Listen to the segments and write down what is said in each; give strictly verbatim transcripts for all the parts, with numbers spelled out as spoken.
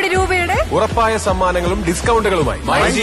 കോടി രൂപയുടെ ഉറപ്പായ സമ്മാനങ്ങളും ഡിസ്കൗണ്ടുകളുമായി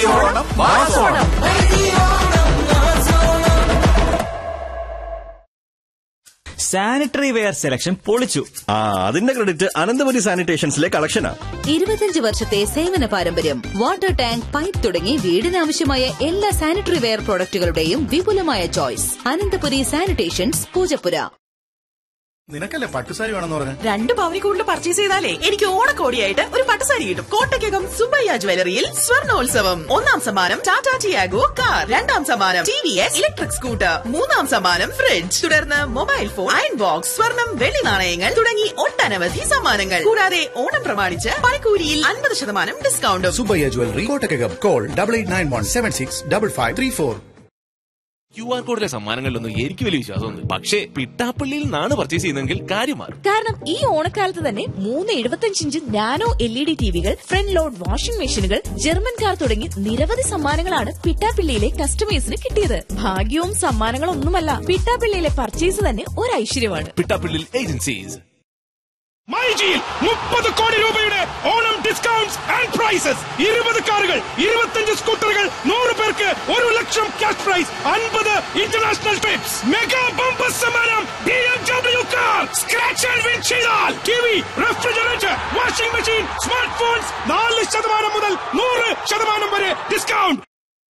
സാനിറ്ററി വെയർ സെലക്ഷൻ പൊളിച്ചു. ആ അതിന്റെ ക്രെഡിറ്റ് അനന്തപുരി സാനിറ്റേഷൻസിലെ കളക്ഷനാ. ഇരുപത്തിയഞ്ച് വർഷത്തെ സേവന പാരമ്പര്യം. വാട്ടർ ടാങ്ക്, പൈപ്പ് തുടങ്ങി വീടിനാവശ്യമായ എല്ലാ സാനിറ്ററി വെയർ പ്രോഡക്റ്റുകളുടെയും വിപുലമായ ചോയ്സ്. അനന്തപുരി സാനിറ്റേഷൻസ്, പൂജപ്പുര. നിനക്കല്ലേ പട്ടുസാരി വേണമെന്ന് പറഞ്ഞു? രണ്ട് പവനിൽ കൂടുതൽ പർച്ചേസ് ചെയ്താലേ എനിക്ക് ഓണക്കോടിയായിട്ട് ഒരു പട്ടുസാരി കിട്ടും. കോട്ടയ്ക്കകം സുബയ്യ ജ്വല്ലറിയിൽ സ്വർണോത്സവം. ഒന്നാം സമ്മാനം ടാറ്റ ടിയാഗോ കാർ, രണ്ടാം സമ്മാനം T V S electric scooter, മൂന്നാം സമ്മാനം ഫ്രിഡ്ജ്, തുടർന്ന് മൊബൈൽ ഫോൺ, അയൺ ബോക്സ്, സ്വർണം, വെള്ളി നാണയങ്ങൾ തുടങ്ങി ഒട്ടനവധി സമ്മാനങ്ങൾ. കൂടാതെ ഓണം പ്രമാണിച്ച് പണിക്കൂലിയിൽ അൻപത് ശതമാനം ഡിസ്കൗണ്ടും. Subbaiah jewellery, Kottakkakam. Call double eight nine one seven six double five three four. Q R കോഡിലെ സമ്മാനങ്ങളിലൊന്നും എനിക്ക് വലിയ വിശ്വാസമൊന്നും. പക്ഷേ പിട്ടാപ്പള്ളിയിൽ നിന്നാണ് പർച്ചേസ് ചെയ്യുന്നതെങ്കിൽ കാര്യമാണ്. കാരണം ഈ ഓണക്കാലത്ത് തന്നെ മൂന്ന് എഴുപത്തിയഞ്ച് inch nano L E D ടിവികൾ, front load washing മെഷീനുകൾ, ജർമ്മൻ കാർ തുടങ്ങി നിരവധി സമ്മാനങ്ങളാണ് പിട്ടാപ്പള്ളിയിലെ കസ്റ്റമേഴ്സിന് കിട്ടിയത്. ഭാഗ്യവും സമ്മാനങ്ങളൊന്നുമല്ല, പിട്ടാപ്പള്ളിയിലെ പർച്ചേസ് തന്നെ ഒരു ഐശ്വര്യമാണ്. പിട്ടാപ്പള്ളിയിൽ ഏജൻസീസ്. മൈജിയിൽ മുപ്പത് കോടി രൂപയുടെ ഓണം ഡിസ്കൗണ്ട്സ് ആൻഡ് പ്രൈസസ്. ഇരുപത് കാറുകൾ, ഇരുപത്തിയഞ്ച് സ്കൂട്ടറുകൾ, നൂറ് പേർക്ക് ഒരു ലക്ഷം ക്യാഷ് പ്രൈസ്, അൻപത് ഇന്റർനാഷണൽ ട്രിപ്സ്. മെഗാ ബമ്പർ സമ്മാനം B M W car. Scratch and win ചെയ്താൽ T V, refrigerator, washing machine, smart phones നാല് ശതമാനം മുതൽ നൂറ് ശതമാനം വരെ ഡിസ്കൗണ്ട്.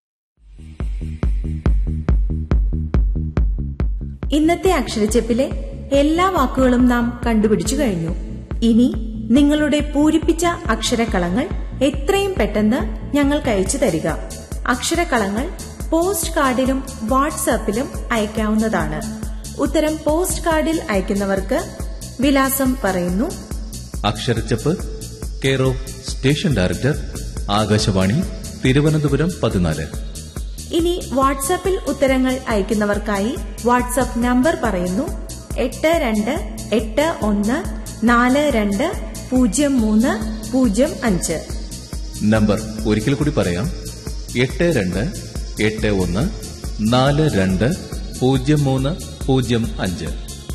ഇന്നത്തെ അക്ഷരച്ചെപ്പിലെ എല്ലാ വാക്കുകളും നാം കണ്ടുപിടിച്ചു കഴിഞ്ഞു. ഇനി നിങ്ങളുടെ പൂരിപ്പിച്ച അക്ഷരക്കളങ്ങൾ എത്രയും പെട്ടെന്ന് ഞങ്ങൾക്ക് അയച്ചു തരിക. അക്ഷരക്കളങ്ങൾ പോസ്റ്റ് കാർഡിലും വാട്സാപ്പിലും അയക്കാവുന്നതാണ്. ഉത്തരം പോസ്റ്റ് കാർഡിൽ അയക്കുന്നവർക്ക് വിലാസം പറയുന്നു. അക്ഷരച്ചെപ്പ്, care of station director, Akashvani, Thiruvananthapuram പതിനാല്. ഇനി വാട്സാപ്പിൽ ഉത്തരങ്ങൾ അയക്കുന്നവർക്കായി വാട്സാപ്പ് നമ്പർ പറയുന്നു. എട്ട് രണ്ട് എട്ട് ഒന്ന് നാല് രണ്ട് പൂജ്യം മൂന്ന് പൂജ്യം അഞ്ച്. നമ്പർ ഒരിക്കൽ കൂടി പറയാം. എട്ട് രണ്ട് എട്ട് ഒന്ന് നാല് രണ്ട് പൂജ്യം മൂന്ന് പൂജ്യം അഞ്ച്.